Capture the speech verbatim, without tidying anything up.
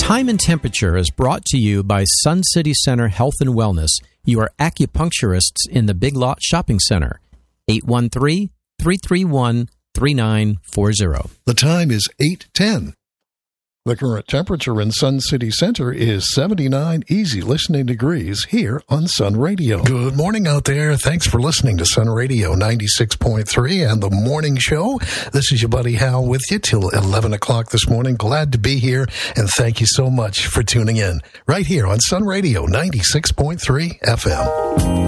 Time and Temperature is brought to you by Sun City Center Health and Wellness. You are acupuncturists in the Big Lot Shopping Center. eight one three, three three one, three nine four zero. The time is eight ten. The current temperature in Sun City Center is seventy-nine easy listening degrees here on Sun Radio. Good morning out there. Thanks for listening to Sun Radio ninety-six point three and the morning show. This is your buddy Hal with you till eleven o'clock this morning. Glad to be here, and thank you so much for tuning in right here on Sun Radio ninety-six point three F M.